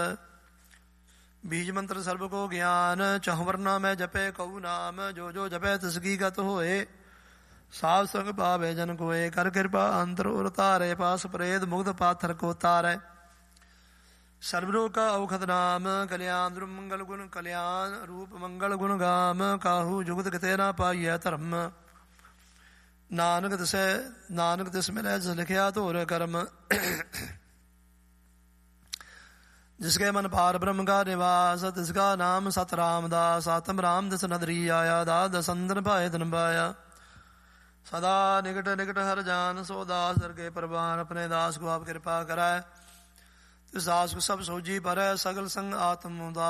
बीज मंत्र सर्व को ज्ञान, चहुवरना मैं जपे कहू नाम। जो जो जपे तिसकी गत होए, साव संग पावे जन कोए। कर कृपा अंतर उतारे, पास प्रेत मुग्ध पाथर को तारे। सर्वरोग का औखद नाम, कल्याण द्रुम मंगल गुण कल्याण रूप मंगल गुण गाम। काहू जुगत गते ना पाइय धर्म, नानक तिस मिले जिस लिखिया तोर कर्म। जिसके मन पार ब्रह्म का निवास, तिसका नाम सत रामदास। आत्म राम दस नदरी आया, दाद संदन पाए धन पाया। सदा निकट निकट हर जान, सो दास दर के प्रवान। अपने दास को आप कृपा कराए, तिस दास को सब सोजी पर। सगल संग आत्म